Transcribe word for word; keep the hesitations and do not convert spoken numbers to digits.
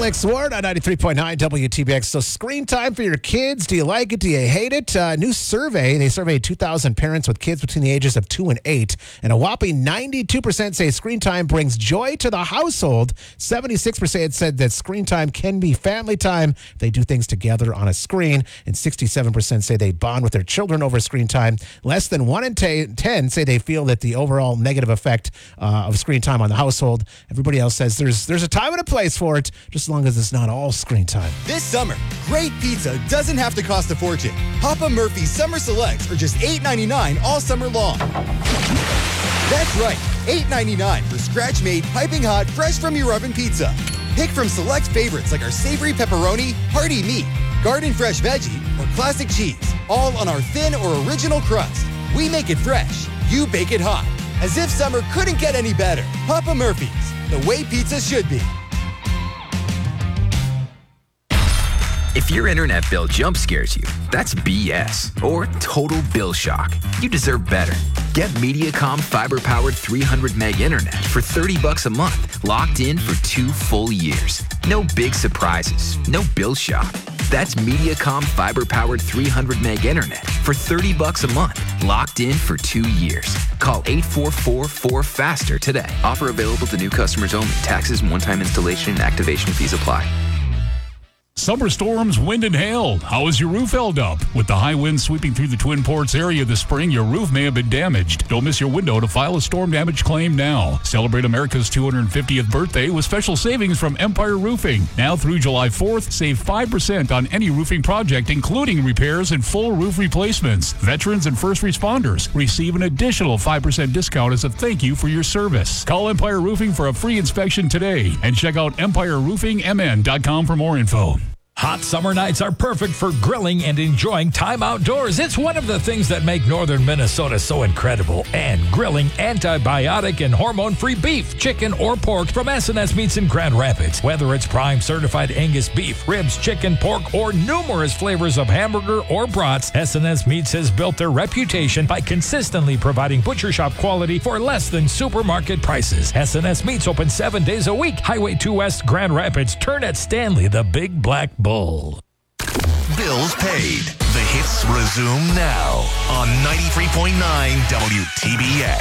Alex Ward on ninety-three point nine W T B X. So screen time for your kids. Do you like it? Do you hate it? Uh, new survey. They surveyed two thousand parents with kids between the ages of two and eight. And a whopping ninety-two percent say screen time brings joy to the household. seventy-six percent said that screen time can be family time. They do things together on a screen. And sixty-seven percent say they bond with their children over screen time. Less than one in ten say they feel that the overall negative effect uh, of screen time on the household. Everybody else says there's there's a time and a place for it, just as long as it's not all screen time. This summer, great pizza doesn't have to cost a fortune. Papa Murphy's Summer Selects are just eight ninety-nine all summer long. That's right, eight ninety-nine for scratch-made, piping hot, fresh from your oven pizza. Pick from select favorites like our savory pepperoni, hearty meat, garden fresh veggie, or classic cheese, all on our thin or original crust. We make it fresh, you bake it hot. As if summer couldn't get any better. Papa Murphy's, the way pizza should be. If your internet bill jump scares you, that's B S or total bill shock. You deserve better. Get Mediacom fiber-powered three hundred meg internet for thirty bucks a month, locked in for two full years. No big surprises, no bill shock. That's Mediacom fiber-powered three hundred meg internet for thirty bucks a month, locked in for two years. Call eight four four four faster today. Offer available to new customers only. Taxes and one-time installation and activation fees apply. Summer storms, wind, and hail. How is your roof held up? With the high winds sweeping through the Twin Ports area this spring, your roof may have been damaged. Don't miss your window to file a storm damage claim now. Celebrate America's two hundred fiftieth birthday with special savings from Empire Roofing. Now through July fourth, save five percent on any roofing project, including repairs and full roof replacements. Veterans and first responders receive an additional five percent discount as a thank you for your service. Call Empire Roofing for a free inspection today and check out empire roofing m n dot com for more info. Hot summer nights are perfect for grilling and enjoying time outdoors. It's one of the things that make northern Minnesota so incredible. And grilling antibiotic and hormone-free beef, chicken, or pork from S and S Meats in Grand Rapids. Whether it's prime certified Angus beef, ribs, chicken, pork, or numerous flavors of hamburger or brats, S and S Meats has built their reputation by consistently providing butcher shop quality for less than supermarket prices. S and S Meats open seven days a week. Highway two West, Grand Rapids. Turn at Stanley, the Big Black Bull. Bills paid. The hits resume now on ninety-three point nine W T B X.